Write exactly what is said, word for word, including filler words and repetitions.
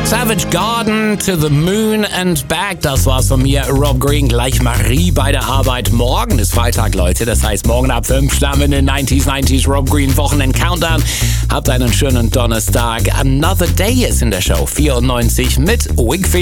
Savage Garden, To the Moon and Back. Das war's von mir, Rob Green. Gleich Marie bei der Arbeit. Morgen ist Freitag, Leute. Das heißt, morgen ab fünf starten wir den neunziger neunzig Rob Green Wochenend-Countdown. Habt einen schönen Donnerstag. Another Day ist in der Show. vierundneunzig mit Wickfield.